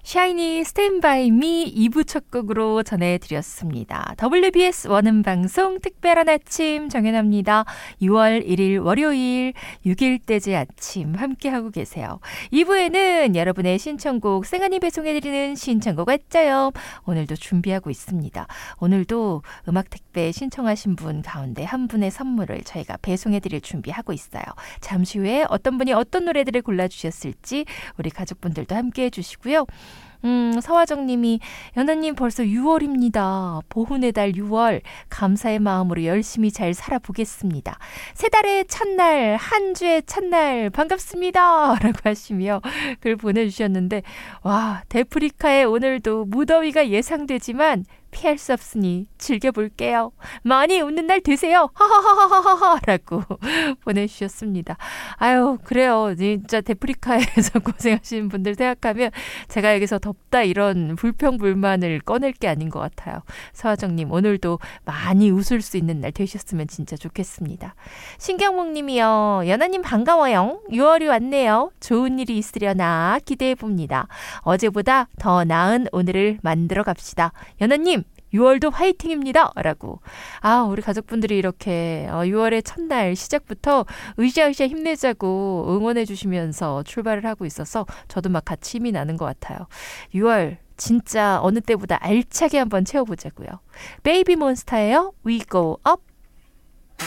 샤이니 스탠드 바이 미 2부 첫 곡으로 전해드렸습니다. WBS 원음방송 특별한 아침 정연합니다. 6월 1일 월요일 6일대제 아침 함께하고 계세요. 2부에는 여러분의 신청곡 생안이 배송해드리는 신청곡 왔자요. 오늘도 준비하고 있습니다. 오늘도 음악 택배 신청하신 분 가운데 한 분의 선물을 저희가 배송해드릴 준비하고 있어요. 잠시 후에 어떤 분이 어떤 노래들을 골라주셨을지 우리 가족분들도 함께해 주시고요. 서화정 님이 연아님 벌써 6월입니다. 보훈의 달 6월 감사의 마음으로 열심히 잘 살아보겠습니다. 새 달의 첫날 한 주의 첫날 반갑습니다 라고 하시며 글 보내주셨는데 와 데프리카에 오늘도 무더위가 예상되지만 피할 수 없으니 즐겨볼게요. 많이 웃는 날 되세요. 하하하하하하 라고 보내주셨습니다. 아유 그래요. 진짜 데프리카에서 고생하시는 분들 생각하면 제가 여기서 덥다 이런 불평불만을 꺼낼 게 아닌 것 같아요. 서하정님 오늘도 많이 웃을 수 있는 날 되셨으면 진짜 좋겠습니다. 신경목 님이요. 연아님 반가워요. 6월이 왔네요. 좋은 일이 있으려나 기대해봅니다. 어제보다 더 나은 오늘을 만들어 갑시다. 연아님 6월도 화이팅입니다. 라고. 우리 가족분들이 이렇게 6월의 첫날 시작부터 으쌰으쌰 힘내자고 응원해 주시면서 출발을 하고 있어서 저도 막 같이 힘이 나는 것 같아요. 6월 진짜 어느 때보다 알차게 한번 채워보자고요. 베이비 몬스타예요. We go up.